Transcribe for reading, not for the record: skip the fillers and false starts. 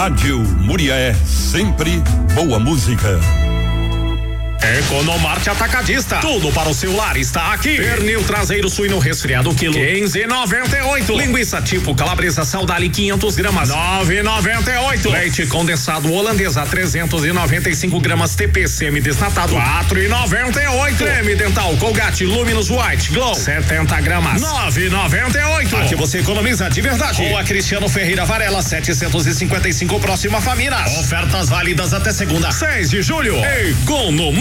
Rádio Muriaé, sempre boa música. Economarte Atacadista. Tudo para o seu lar está aqui. Pernil traseiro suíno resfriado quilo 15,98. Linguiça tipo calabresa Saudale 500 gramas 9,98. Leite condensado holandesa 395 gramas TPCM desnatado 4,98. Creme dental Colgate Luminous White Glow 70 gramas 9,98. Aqui você economiza de verdade. Rua Cristiano Ferreira Varela 755 próxima Família. Ofertas válidas até segunda 6 de julho. Economarte